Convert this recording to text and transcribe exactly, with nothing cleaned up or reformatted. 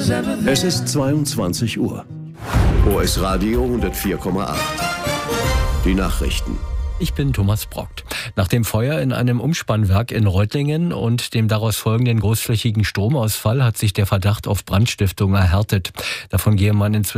Es ist zweiundzwanzig Uhr. O S Radio hundertvier Komma acht. Die Nachrichten. Ich bin Thomas Brockt. Nach dem Feuer in einem Umspannwerk in Reutlingen und dem daraus folgenden großflächigen Stromausfall hat sich der Verdacht auf Brandstiftung erhärtet. Davon gehe man inzwischen